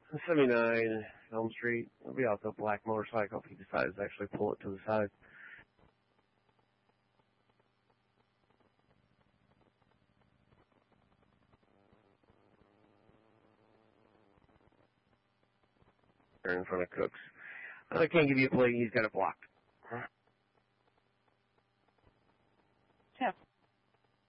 79 Elm Street. It'll be out the black motorcycle if he decides to actually pull it to the side. They're in front of Cooks. I can't give you a plate. He's got it blocked. Jeff.